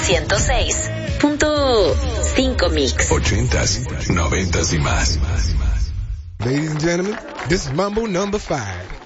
106.5 Mix. 80s, 90s y más. Ladies and gentlemen, this is Mambo number 5.